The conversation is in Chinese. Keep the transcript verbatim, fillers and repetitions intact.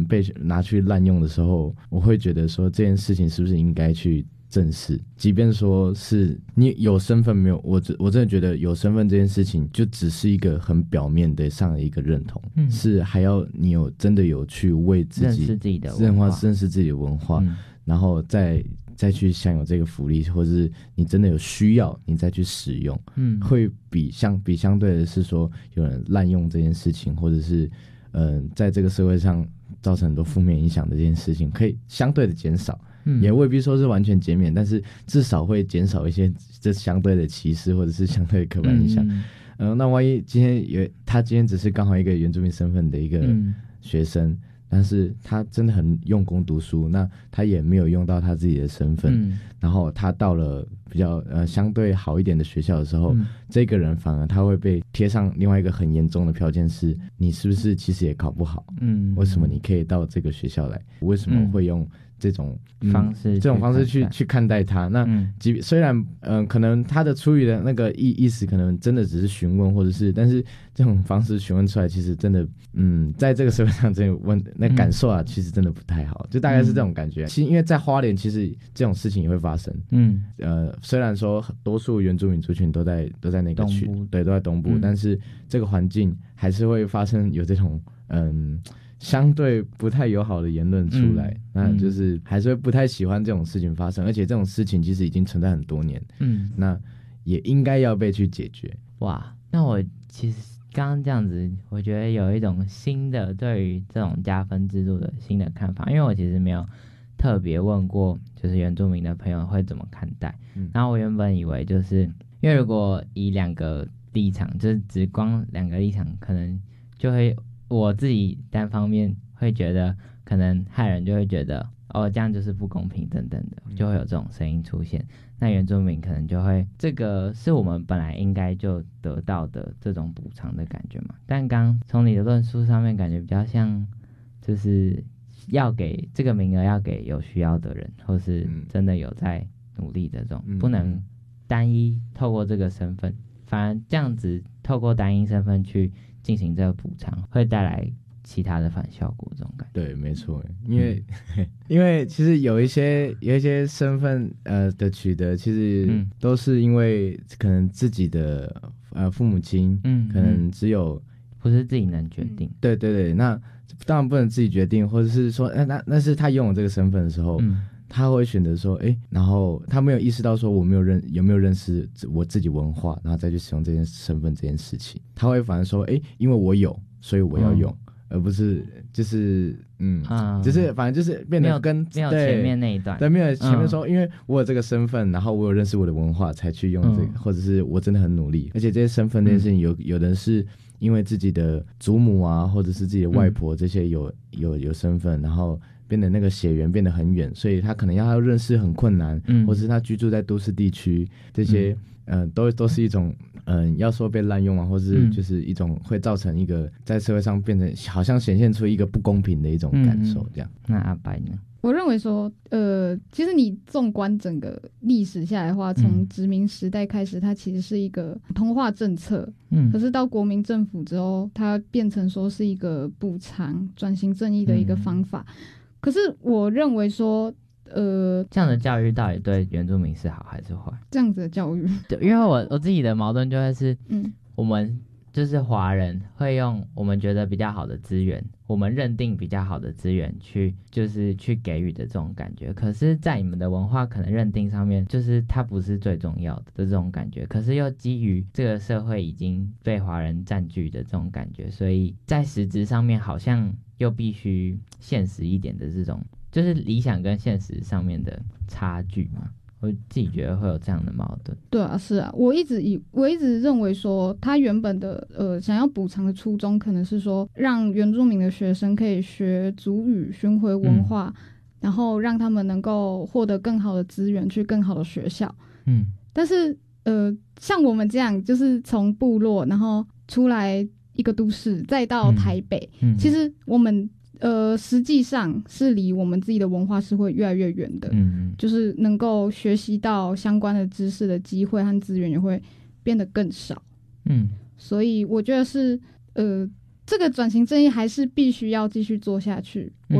被拿去滥用的时候，我会觉得说这件事情是不是应该去正视，即便说是你有身份没有，我我真的觉得有身份这件事情就只是一个很表面的上的一个认同、嗯、是还要你有真的有去为自己认识自己的文化， 认识自己的文化、嗯、然后再再去享有这个福利，或者是你真的有需要你再去使用，嗯，会比相比相对的是说有人滥用这件事情，或者是嗯、呃，在这个社会上造成很多负面影响的这件事情可以相对的减少，嗯，也未必说是完全减免，但是至少会减少一些这相对的歧视或者是相对的刻板印象。嗯、呃，那万一今天有他今天只是刚好一个原住民身份的一个学生、嗯，但是他真的很用功读书，那他也没有用到他自己的身份、嗯、然后他到了比较呃相对好一点的学校的时候、嗯、这个人反而他会被贴上另外一个很严重的标签，是你是不是其实也考不好，嗯，为什么你可以到这个学校来，为什么会用这种、嗯、 方式这种方式去去看待他，那、嗯、虽然嗯、呃、可能他的出于的那个意意思可能真的只是询问，或者是但是这种方式询问出来，其实真的嗯在这个社会上真的问那感受啊、嗯、其实真的不太好，就大概是这种感觉、嗯、其实因为在花莲其实这种事情也会发生，嗯呃虽然说多数原住民族群都在都在那个区，对，都在东部、嗯、但是这个环境还是会发生有这种嗯相对不太友好的言论出来、嗯、那就是还是会不太喜欢这种事情发生、嗯、而且这种事情其实已经存在很多年，嗯，那也应该要被去解决。 哇，那我其实刚刚这样子我觉得有一种新的对于这种加分制度的新的看法，因为我其实没有特别问过就是原住民的朋友会怎么看待、嗯、然后我原本以为就是因为如果以两个立场，就是只光两个立场，可能就会我自己单方面会觉得可能汉人就会觉得哦这样就是不公平等等的，就会有这种声音出现，那原住民可能就会这个是我们本来应该就得到的这种补偿的感觉嘛，但刚从你的论述上面感觉比较像就是要给这个名额要给有需要的人，或是真的有在努力的这种、嗯、不能单一透过这个身份，反而这样子透过单一身份去进行这个补偿会带来其他的反效果，这种感觉。 对，没错，因为、嗯、因为其实有一些有一些身份呃的取得，其实都是因为可能自己的呃父母亲，嗯，可能只有不是自己能决定。 对对对，那当然不能自己决定，或者是说，那那那是他拥有这个身份的时候。嗯，他会选择说，哎，然后他没有意识到说我没有认有没有认识我自己文化，然后再去使用这件身份这件事情，他会反而说，哎，因为我有，所以我要用，嗯、而不是就是嗯，嗯就是反正就是变得跟没有前面那一段， 对，没有前面说、嗯，因为我有这个身份，然后我有认识我的文化才去用这个，嗯、或者是我真的很努力，而且这些身份这件事情有、嗯、有的是因为自己的祖母啊，或者是自己的外婆这些有、嗯、有有身份，然后。变得那个血缘变得很远，所以他可能要认识很困难，嗯，或是他居住在都市地区，这些嗯、呃、都都是一种嗯、呃、要说被滥用啊，或是就是一种会造成一个在社会上变成好像显现出一个不公平的一种感受这样。 嗯、那阿白呢？ 我认为说呃其实你纵观整个历史下来的话，从殖民时代开始它其实是一个同化政策，嗯，可是到国民政府之后它变成说是一个补偿转型正义的一个方法，嗯，可是我认为说呃， 这样的教育到底对原住民是好还是坏？ 这样子的教育对，因为我我自己的矛盾就会是嗯，我们就是华人会用我们觉得比较好的资源，我们认定比较好的资源去就是去给予的这种感觉，可是在你们的文化可能认定上面就是它不是最重要的的这种感觉，可是又基于这个社会已经被华人占据的这种感觉，所以在实质上面好像又必须现实一点的这种就是理想跟现实上面的差距嘛，我自己觉得会有这样的矛盾。 对啊，是啊，我一直以我一直认为说他原本的呃想要补偿的初衷可能是说让原住民的学生可以学族语巡回文化，嗯，然后让他们能够获得更好的资源去更好的学校，嗯，但是呃像我们这样就是从部落然后出来一个都市再到台北，嗯嗯，其实我们呃，实际上是离我们自己的文化是会越来越远的，嗯，就是能够学习到相关的知识的机会和资源也会变得更少，嗯，所以我觉得是呃，这个转型正义还是必须要继续做下去。嗯